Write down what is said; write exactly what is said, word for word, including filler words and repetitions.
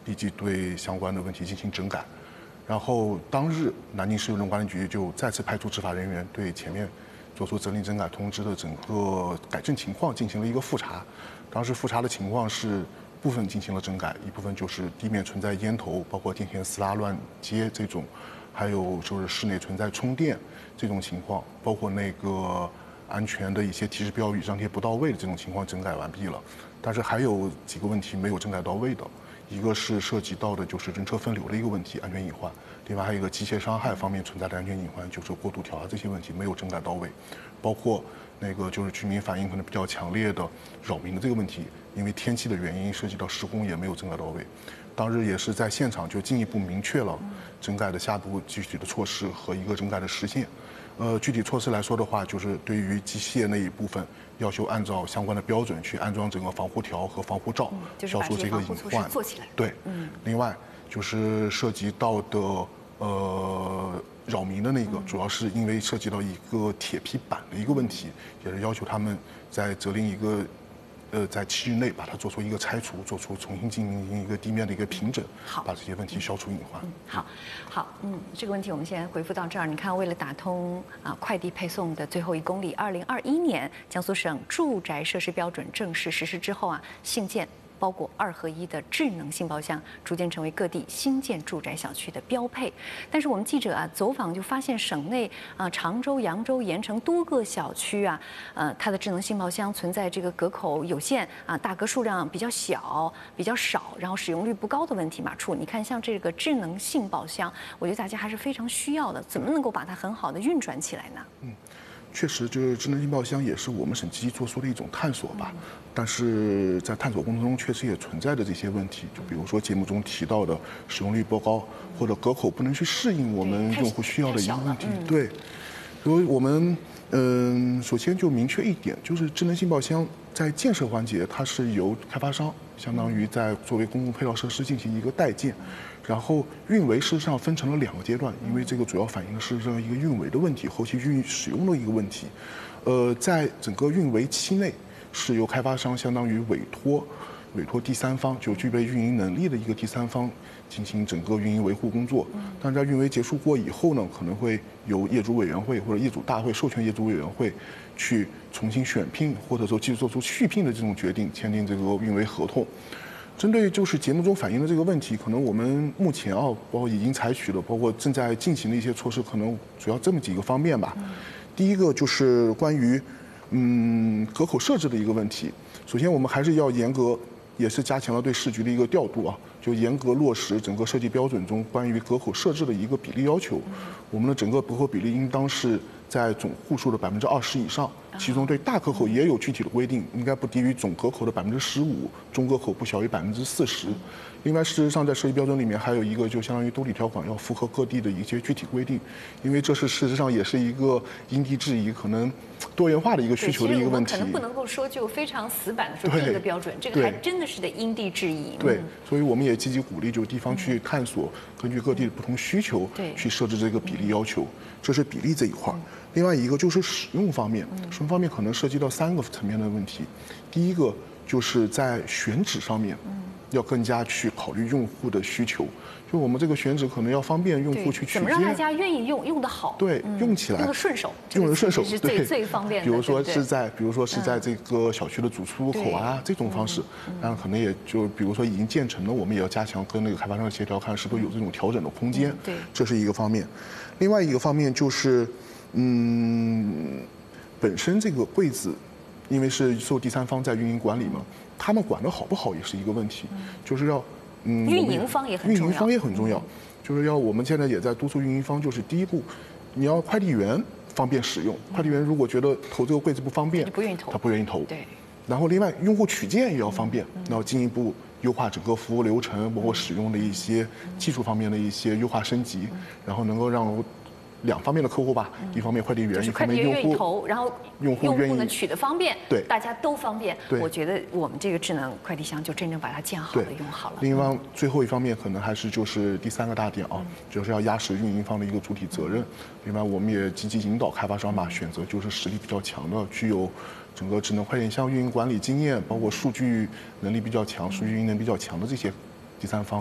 立即对相关的问题进行整改。然后当日，南京市邮政管理局就再次派出执法人员对前面做出责令整改通知的整个改正情况进行了一个复查。当时复查的情况是部分进行了整改，一部分就是地面存在烟头，包括电线撕拉乱接这种，还有就是室内存在充电这种情况，包括那个安全的一些提示标语张贴不到位的这种情况整改完毕了。但是还有几个问题没有整改到位的。一个是涉及到的就是人车分流的一个问题，安全隐患；另外还有一个机械伤害方面存在的安全隐患，就是过度调压这些问题没有整改到位，包括那个就是居民反映可能比较强烈的扰民的这个问题，因为天气的原因涉及到施工也没有整改到位。当日也是在现场就进一步明确了整改的下一步具体的措施和一个整改的实现。呃，具体措施来说的话，就是对于机械那一部分，要求按照相关的标准去安装整个防护条和防护罩， 嗯就是、 消除这个隐患。 做起来。 对，嗯。另外就是涉及到的呃扰民的那个，主要是因为涉及到一个铁皮板的一个问题，也是要求他们在责令一个。呃，在七日内把它做出一个拆除，做出重新进行一个地面的一个平整， 好， 把这些问题消除隐患。 嗯，好，好，嗯，这个问题我们先回复到这儿。你看，为了打通啊快递配送的最后一公里，二零二一年江苏省住宅设施标准正式实施之后啊，信件包裹二合一的智能信包箱逐渐成为各地新建住宅小区的标配。但是我们记者啊走访就发现，省内啊常州、扬州、盐城多个小区啊，呃，它的智能信包箱存在这个隔口有限啊，大格数量比较小、比较少，然后使用率不高的问题。马处，你看像这个智能信包箱，我觉得大家还是非常需要的，怎么能够把它很好的运转起来呢？ 嗯。确实，就是智能信包箱也是我们省积极做出的一种探索吧。但是在探索过程中，确实也存在的这些问题，就比如说节目中提到的使用率不高，或者隔口不能去适应我们用户需要的一个问题。对，所以我们嗯，首先就明确一点，就是智能信包箱在建设环节，它是由开发商相当于在作为公共配套设施进行一个代建。然后运维事实上分成了两个阶段，因为这个主要反映的是这样一个运维的问题，后期运使用的一个问题。呃，在整个运维期内，是由开发商相当于委托委托第三方，就具备运营能力的一个第三方进行整个运营维护工作。但是在运维结束过以后呢，可能会由业主委员会或者业主大会授权业主委员会去重新选聘，或者说继续做出续聘的这种决定，签订这个运维合同。针对就是节目中反映的这个问题，可能我们目前啊，包括已经采取的，包括正在进行的一些措施，可能主要这么几个方面吧。第一个就是关于嗯隔口设置的一个问题。首先，我们还是要严格，也是加强了对市局的一个调度啊，就严格落实整个设计标准中关于隔口设置的一个比例要求。我们的整个隔口比例应当是在总户数的百分之二十以上。其中对大隔口也有具体的规定，应该不低于总隔口的百分之十五，中隔口不小于百分之四十。另外，事实上在设计标准里面还有一个就相当于兜底条款，要符合各地的一些具体规定，因为这是事实上也是一个因地制宜、可能多元化的一个需求的一个问题。 可能不能够说就非常死板的说定个标准，这个还真的是得因地制宜。 对，所以我们也积极鼓励就地方去探索，根据各地的不同需求去设置这个比例要求，这是比例这一块。另外一个就是使用方面，使用方面可能涉及到三个层面的问题。第一个就是在选址上面，要更加去考虑用户的需求。就我们这个选址可能要方便用户去取怎么让大家愿意用，用得好？ 对，用起来用得顺手， 用得顺手是最最方便的。 比如说是在，比如说是在这个小区的主出入口啊这种方式，那可能也就比如说已经建成了，我们也要加强跟那个开发商的协调，看是不是有这种调整的空间。 对， 这是一个方面。另外一个方面就是。嗯，本身这个柜子，因为是受第三方在运营管理嘛，他们管得好不好也是一个问题，就是要嗯， 运营方也很重要， 运营方也很重要，就是要我们现在也在督促运营方，就是第一步，你要快递员方便使用，快递员如果觉得投这个柜子不方便， 不愿意投， 他不愿意投。 对。 然后另外用户取件也要方便，然后进一步优化整个服务流程，包括使用的一些技术方面的一些优化升级，然后能够让。两方面的客户吧，一方面快递员，一方面用户， 愿意投，然后用户愿意呢取的方便， 对， 大家都方便。我觉得我们这个智能快递箱就真正把它建好了，用好了。 另外，最后一方面可能还是就是第三个大点啊，就是要压实运营方的一个主体责任。另外，我们也积极引导开发商吧，选择就是实力比较强的，具有整个智能快递箱运营管理经验，包括数据能力比较强、数据运营能力比较强的这些第三方。